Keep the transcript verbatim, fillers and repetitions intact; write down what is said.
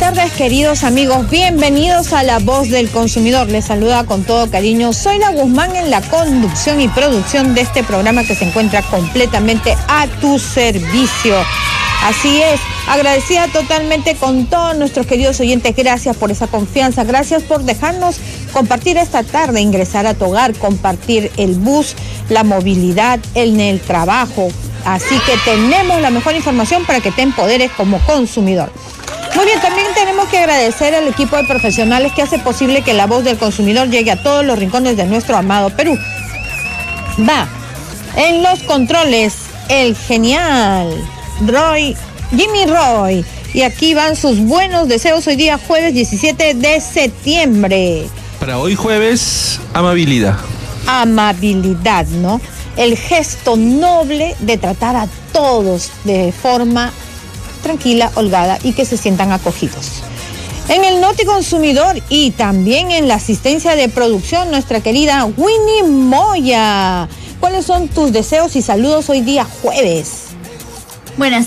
tardes, queridos amigos. Bienvenidos a La Voz del Consumidor. Les saluda con todo cariño Zoila Guzmán en la conducción y producción de este programa que se encuentra completamente a tu servicio. Así es, agradecida totalmente con todos nuestros queridos oyentes. Gracias por esa confianza, gracias por dejarnos compartir esta tarde, ingresar a tu hogar, compartir el bus, la movilidad, en el trabajo. Así que tenemos la mejor información para que te empoderes como consumidor. Muy bien, también tenemos que agradecer al equipo de profesionales que hace posible que la voz del consumidor llegue a todos los rincones de nuestro amado Perú. Va en los controles el genial Roy, Jimmy Roy. Y aquí van sus buenos deseos hoy día jueves diecisiete de septiembre. Para hoy jueves, amabilidad. Amabilidad, ¿no? El gesto noble de tratar a todos de forma tranquila, holgada y que se sientan acogidos. En el Noti Consumidor y también en la asistencia de producción, nuestra querida Winnie Moya. ¿Cuáles son tus deseos y saludos hoy día jueves? Buenas